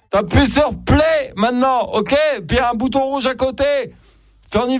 T'appuies sur play maintenant, ok? Puis il y a un bouton rouge à côté. Puis on y va.